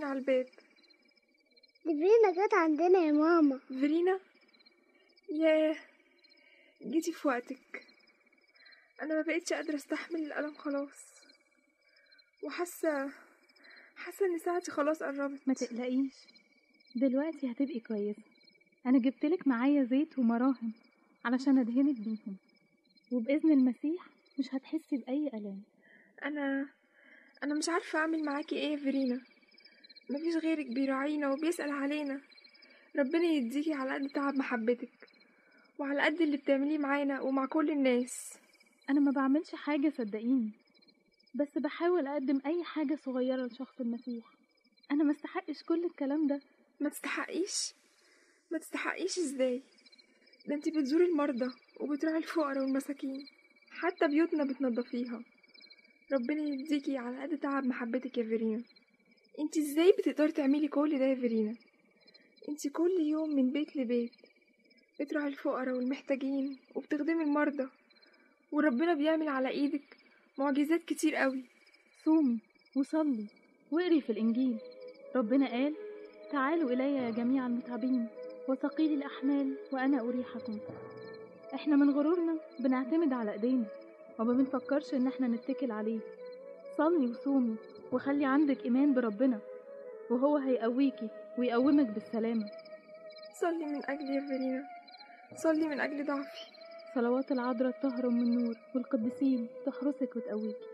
خابطين على الباب. دي فيرينا جت عندنا يا ماما. فيرينا؟ ياه، جيتي في وقتك. انا ما بقيتش قادره استحمل الالم خلاص، وحاسه ان ساعتي خلاص قربت. ما تقلقيش، دلوقتي هتبقي كويسه. انا جبتلك معايا زيت ومراهم علشان ادهنك بيهم، وباذن المسيح مش هتحسي باي الام. انا مش عارفه اعمل معاكي ايه يا فيرينا. مفيش غيرك بيراعينا وبيسأل علينا. ربنا يديكي على قد تعب محبتك، وعلى قد اللي بتعمليه معانا ومع كل الناس. انا ما بعملش حاجه صدقيني، بس بحاول اقدم اي حاجه صغيره لشخص المسيح. انا ما استحقش كل الكلام ده. ما تستحقيش ازاي؟ ده انتي بتزوري المرضى وبتراعي الفقراء والمساكين، حتى بيوتنا بتنضفيها. ربنا يديكي على قد تعب محبتك يا فيرينا. انتي ازاي بتقدري تعملي كل ده يا فيرينا؟ انتي كل يوم من بيت لبيت بتراعي الفقراء والمحتاجين وبتخدمي المرضى، وربنا بيعمل على ايدك معجزات كتير قوي. صومي وصلي واقري في الانجيل. ربنا قال: تعالوا الي يا جميع المتعبين وثقيل الاحمال وانا اريحكم. احنا من غرورنا بنعتمد على ايدينا وما بنفكرش ان احنا نتكل عليه. صلي وصومي وخلي عندك ايمان بربنا، وهو هيقويكي ويقومك بالسلامه. صلي من اجلي يا فيرينا، صلي من اجل ضعفي. صلوات العذراء الطاهرة من النور والقديسين تحرسك وتقويكي.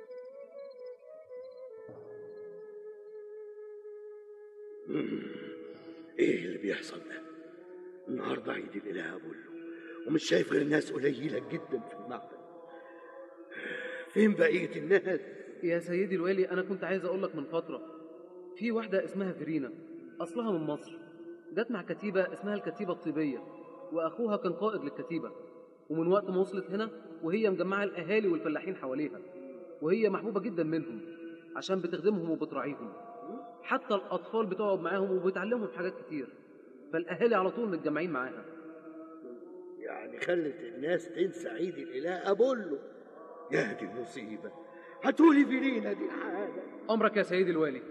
ايه اللي بيحصل ده؟ النهارده عيد الاله ابولو، ومش شايف غير ناس قليله جدا في المعبد. فين بقيه الناس؟ يا سيدي الوالي، انا كنت عايز اقول لك من فتره، في واحده اسمها فيرينا، اصلها من مصر، جت مع كتيبه اسمها الكتيبه الطيبيه، واخوها كان قائد للكتيبه. ومن وقت ما وصلت هنا وهي مجمعه الاهالي والفلاحين حواليها، وهي محبوبه جدا منهم عشان بتخدمهم وبتراعيهم. حتى الاطفال بتقعد معاهم وبتعلمهم حاجات كتير، فالاهالي على طول متجمعين معاها. يعني خلت الناس تنسى عيد الاله ابولو. يا دي المصيبه، هاتولي فيرينا دي حاجه. امرك يا سيدي الوالي.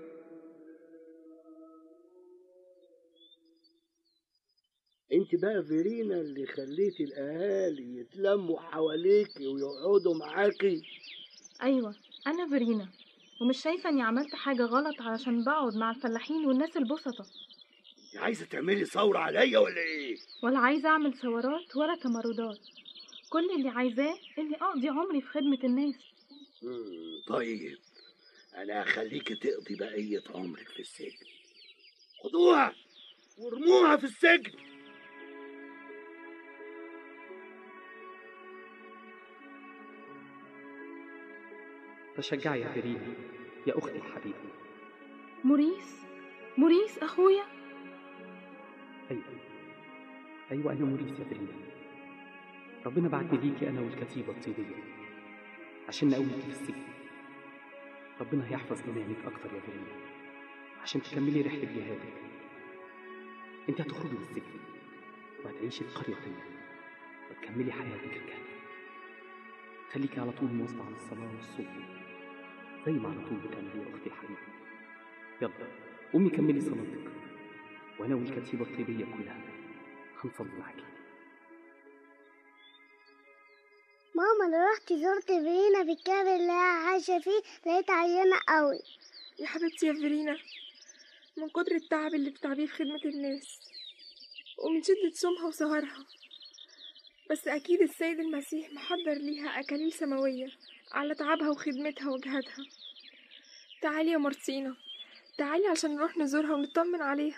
انت بقى فيرينا اللي خليتي الاهالي يتلموا حواليكي ويقعدوا معاكي؟ ايوه، انا فيرينا، ومش شايفه اني عملت حاجه غلط علشان بقعد مع الفلاحين والناس البسطة. عايزه تعملي ثوره عليا ولا ايه؟ ولا عايزه اعمل ثورات ولا تمردات. كل اللي عايزاه اني اقضي عمري في خدمه الناس. طيب، انا هخليكي تقضي بقيه عمرك في السجن. خدوها وارموها في السجن. تشجعي يا فيرينا يا أختي الحبيبة. موريس أخويا. أيوة أنا موريس يا فيرينا. ربنا بعتني ليكي أنا والكتيبة الطيبية عشان نقويكي في السجن. ربنا هيحفظ إيمانك أكتر يا فيرينا عشان تكملي رحلة جهادك. أنت هتخرجي من السجن وهتعيشي في قرية تانية وتكملي حياتك الكاملة. خليكي على طول مواظبة على الصلاة والصوم زي ما على طول بتعملي يا أختي الحبيبة. يلا قومي كملي صلاتك، وأنا والكتيبة الطيبية كلها هنصلي معاكي. ماما، انا رحت زرت فيرينا في الكهف اللي هي عايشه فيه، لقيت عيانه قوي. يا حبيبتي يا فيرينا، من كتر التعب اللي بتعبيه في خدمة الناس ومن شدة صومها وسهرها، بس أكيد السيد المسيح محضر ليها أكاليل سماوية على تعبها وخدمتها وجهادها. تعالي يا مرسينا، تعالي عشان نروح نزورها ونطمن عليها.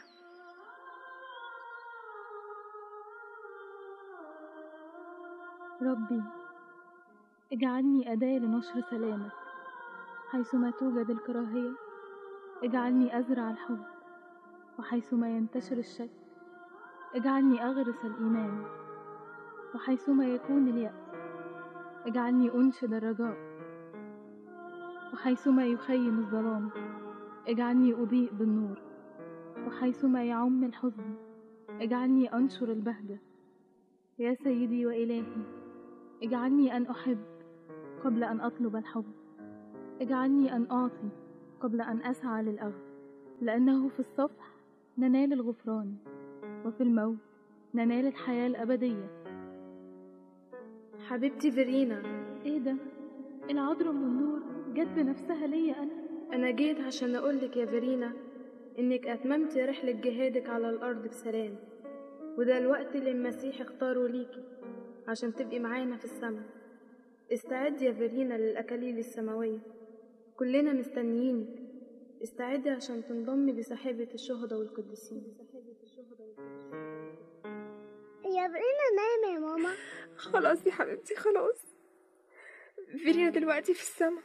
ربي اجعلني أداة لنشر سلامك. حيثما توجد الكراهية اجعلني أزرع الحب، وحيثما ينتشر الشك اجعلني أغرس الإيمان، وحيثما يكون اليأس اجعلني أنشد الرجاء، وحيثما يخيم الظلام اجعلني أضيء بالنور، وحيثما يعم الحزن اجعلني أنشر البهجة. يا سيدي وإلهي، اجعلني أن أحب قبل أن أطلب الحب، اجعلني أن أعطي قبل أن أسعى للأخذ. لأنه في الصفح ننال الغفران، وفي الموت ننال الحياة الأبدية. حبيبتي فيرينا، إيه ده؟ العذراء أم النور جت بنفسها ليا أنا جيت عشان أقولك يا فيرينا إنك أتممتي رحلة جهادك على الأرض بسلام، وده الوقت اللي المسيح اختاره ليكي عشان تبقي معانا في السماء. استعدي يا فيرينا للأكاليل السماوية، كلنا مستنيينك. استعدي عشان تنضمي لسحابة الشهداء والقديسين. يا فيرينا نايمة يا ماما. خلاص يا حبيبتي خلاص، فيرينا دلوقتي في السماء.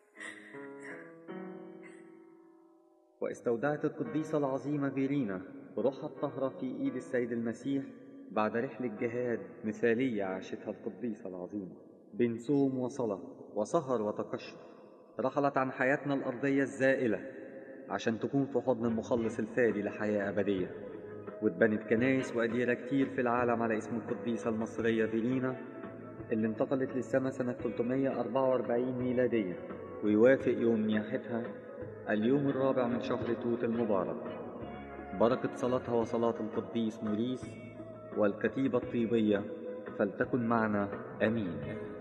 واستودعت القديسة العظيمة فيرينا بروحها الطاهرة في إيد السيد المسيح بعد رحلة جهاد مثالية عاشتها القديسة العظيمة بين صوم وصلاة وسهر وتقشف. رحلت عن حياتنا الأرضية الزائلة عشان تكون في حضن المخلص الفادي لحياة أبدية، واتبنت كنايس وأديرة كتير في العالم على اسم القديسة المصرية فيرينا اللي انتقلت للسماء سنة 344 ميلادية، ويوافق يوم نياحتها اليوم الرابع من شهر توت المبارك. بركة صلاتها وصلاة القديس موريس والكتيبة الطيبية فلتكن معنا، آمين.